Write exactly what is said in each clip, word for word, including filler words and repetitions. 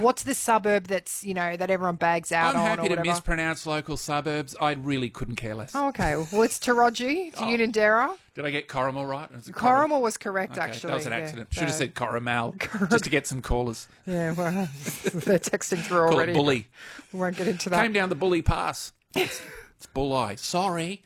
What's the suburb that's, you know, that everyone bags out I'm on happy or to whatever? mispronounce local suburbs. I really couldn't care less. Oh, okay. Well, it's Taronji, Oh. Unanderra. Did I get Corrimal right? Was it Corrimal was correct, Okay, actually. that was an yeah. accident. Should have Uh, said Corrimal, just to get some callers. Yeah, well, they're texting through Call already. it Bully. We won't get into that. Came down the Bully Pass. It's, it's Bulleye. Sorry.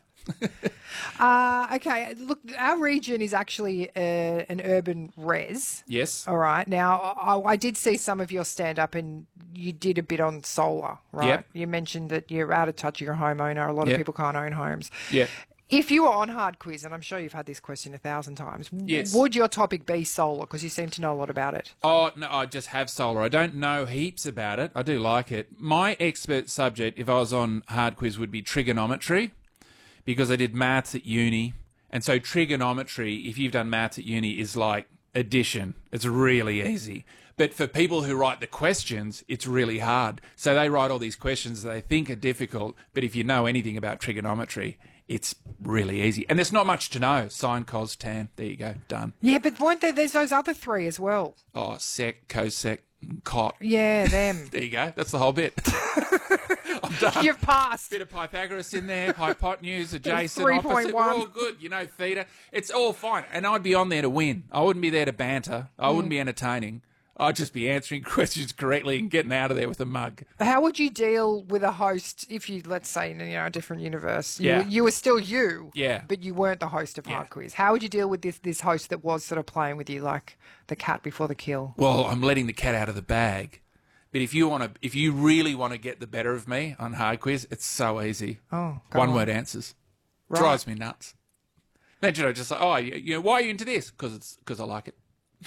Uh, okay, look, our region is actually uh, an urban res. Yes. All right. Now, I, I did see some of your stand-up and you did a bit on solar, right? Yep. You mentioned that you're out of touch, you're a homeowner. A lot Yep. of people can't own homes. Yeah. If you were on Hard Quiz, and I'm sure you've had this question a thousand times, Yes. would your topic be solar? Because you seem to know a lot about it. Oh, no, I just have solar. I don't know heaps about it. I do like it. My expert subject, if I was on Hard Quiz, would be trigonometry, because I did maths at uni. And so trigonometry, if you've done maths at uni, is like addition. It's really easy. But for people who write the questions, it's really hard. So they write all these questions that they think are difficult, but if you know anything about trigonometry, it's really easy. And there's not much to know. Sine, cos, tan. There you go. Done. Yeah, but weren't there, there's those other three as well. Oh, sec, cosec, cot. Yeah, them. There you go. That's the whole bit. I'm done. You've passed. Bit of Pythagoras in there, hypotenuse, adjacent, three opposite. point one. We're all good, you know, theta. It's all fine. And I'd be on there to win. I wouldn't be there to banter. I wouldn't be entertaining. I'd just be answering questions correctly and getting out of there with a mug. How would you deal with a host if you, let's say, in you know, a different universe, you, Yeah. you were still you, Yeah. but you weren't the host of Yeah. Hard Quiz? How would you deal with this this host that was sort of playing with you like the cat before the kill? Well, I'm letting the cat out of the bag. But if you want to, if you really want to get the better of me on Hard Quiz, it's so easy. Oh, go One on. word answers. Right. Drives me nuts. Imagine I just like, oh, you, you know, why are you into this? Because it's because I like it.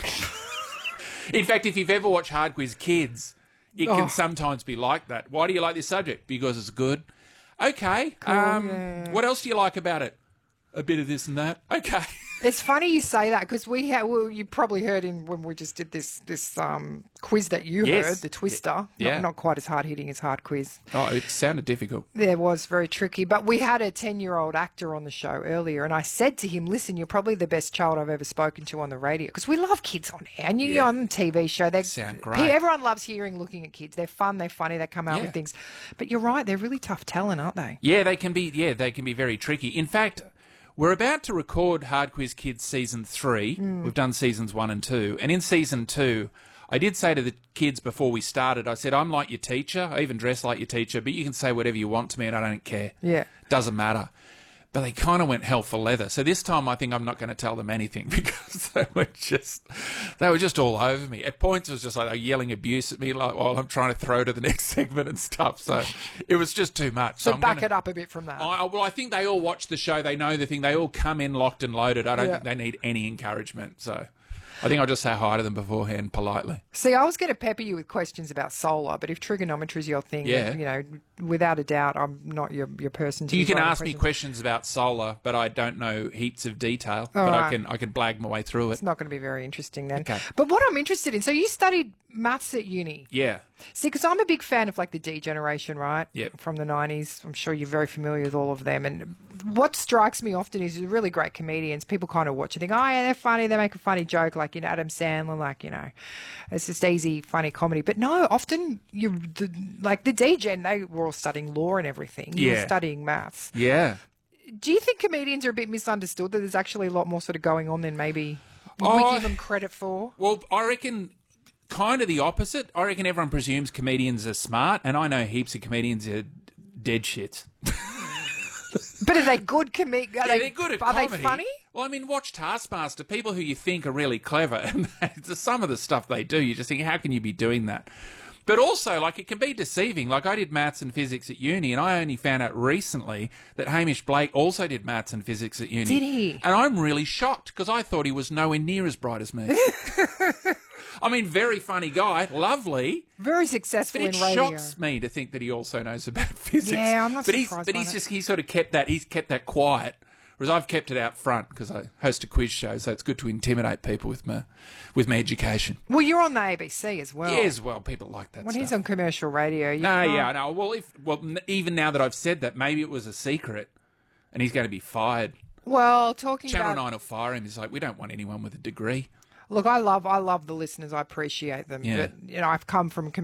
In fact, if you've ever watched Hard Quiz Kids, it Oh. can sometimes be like that. Why do you like this subject? Because it's good. Okay. Cool, um, yeah. What else do you like about it? A bit of this and that. Okay. It's funny you say that because we had, well, you probably heard in when we just did this this um, quiz that you Yes. heard, the Twister. Yeah. Not, not quite as hard hitting as Hard Quiz. Oh, it sounded difficult. Yeah, it was very tricky. But we had a ten-year-old actor on the show earlier, and I said to him, listen, you're probably the best child I've ever spoken to on the radio, because we love kids on air. And you, Yeah. you're on the T V show. They Sound great. Everyone loves hearing, looking at kids. They're fun, they're funny, they come out Yeah. with things. But you're right, they're really tough talent, aren't they? Yeah, they can be. Yeah, they can be very tricky. In fact, we're about to record Hard Quiz Kids season three. We've done seasons one and two, and in season two, I did say to the kids before we started, I said, "I'm like your teacher. I even dress like your teacher, but you can say whatever you want to me, and I don't care. Yeah. Doesn't matter." But they kind of went hell for leather. So this time, I think I'm not going to tell them anything because they were just, they were just all over me. At points, it was just like they were yelling abuse at me, like while I'm trying to throw to the next segment and stuff. So it was just too much. So I'm back gonna- it up a bit from that. I, well, I think they all watch the show. They know the thing. They all come in locked and loaded. I don't Yeah. think they need any encouragement. So I think I'll just say hi to them beforehand politely. See, I was going to pepper you with questions about solar, but if trigonometry is your thing, Yeah. then, you know, without a doubt, I'm not your, your person to You be can writing ask me questions about solar, but I don't know heaps of detail. All but I right. can I can blag my way through it. It's not going to be very interesting then. Okay. But what I'm interested in, so you studied maths at uni. Yeah. See, because I'm a big fan of like the D generation, right? Yep. From the nineties. I'm sure you're very familiar with all of them. And what strikes me often is they're really great comedians. People kind of watch and think, oh, yeah, they're funny. They make a funny joke, like, you know, Adam Sandler, like, you know, it's just easy, funny comedy. But no, often you, the, like the D gen, they were all studying law and everything. You were Yeah. studying maths. Yeah. Do you think comedians are a bit misunderstood, that there's actually a lot more sort of going on than maybe we Oh, give them credit for? Well, I reckon kind of the opposite. I reckon everyone presumes comedians are smart, and I know heaps of comedians are dead shits. But are they good comedians? Yeah, they're good at Are comedy. they funny? Well, I mean, watch Taskmaster. People who you think are really clever, and some of the stuff they do, you just think, how can you be doing that? But also, like, it can be deceiving. Like, I did maths and physics at uni, and I only found out recently that Hamish Blake also did maths and physics at uni. Did he? And I'm really shocked, because I thought he was nowhere near as bright as me. I mean, very funny guy, lovely. Very successful But it in radio. shocks me to think that he also knows about physics. Yeah, I'm not but he's, surprised But by he's that. just, he sort of kept that, he's kept that quiet. Whereas I've kept it out front because I host a quiz show, so it's good to intimidate people with my, with my education. Well, you're on the A B C as well. Yeah, as well, people like that When stuff. he's on commercial radio, you No, can't- yeah, no. Well, if well, n- even now that I've said that, maybe it was a secret, and he's going to be fired. Well, talking Channel about Nine will fire him. He's like, we don't want anyone with a degree. look, I love I love the listeners. I appreciate them. Yeah. But you know, I've come from